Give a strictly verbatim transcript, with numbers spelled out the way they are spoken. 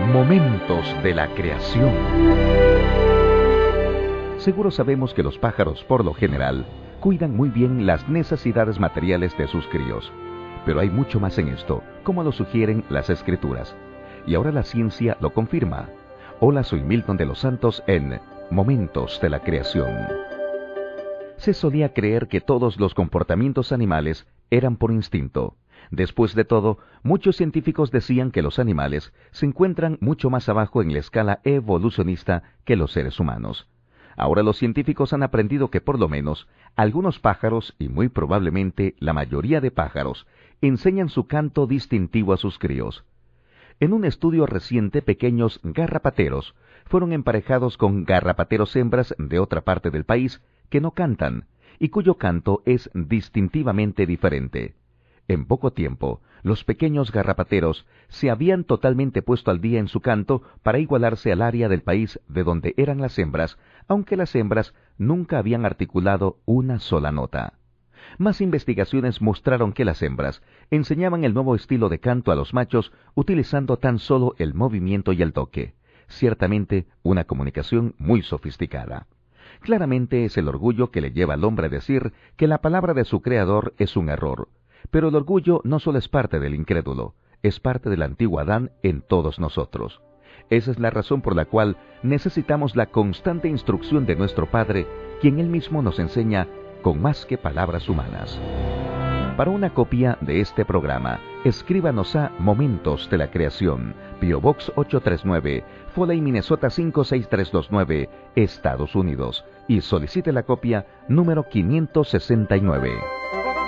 Momentos de la creación. Seguro sabemos que los pájaros, por lo general, cuidan muy bien las necesidades materiales de sus críos. Pero hay mucho más en esto, como lo sugieren las Escrituras. Y ahora la ciencia lo confirma. Hola, soy Milton de los Santos en Momentos de la Creación. Se solía creer que todos los comportamientos animales eran por instinto. Después de todo, muchos científicos decían que los animales se encuentran mucho más abajo en la escala evolucionista que los seres humanos. Ahora los científicos han aprendido que por lo menos algunos pájaros, y muy probablemente la mayoría de pájaros, enseñan su canto distintivo a sus críos. En un estudio reciente, pequeños garrapateros fueron emparejados con garrapateros hembras de otra parte del país que no cantan, y cuyo canto es distintivamente diferente. En poco tiempo, los pequeños garrapateros se habían totalmente puesto al día en su canto para igualarse al área del país de donde eran las hembras, aunque las hembras nunca habían articulado una sola nota. Más investigaciones mostraron que las hembras enseñaban el nuevo estilo de canto a los machos utilizando tan solo el movimiento y el toque. Ciertamente, una comunicación muy sofisticada. Claramente es el orgullo que le lleva al hombre a decir que la palabra de su creador es un error. Pero el orgullo no solo es parte del incrédulo, es parte del antiguo Adán en todos nosotros. Esa es la razón por la cual necesitamos la constante instrucción de nuestro Padre, quien Él mismo nos enseña con más que palabras humanas. Para una copia de este programa, escríbanos a Momentos de la Creación, P O Box ocho tres nueve, Foley, Minnesota cinco seis tres dos nueve, Estados Unidos, y solicite la copia número quinientos sesenta y nueve.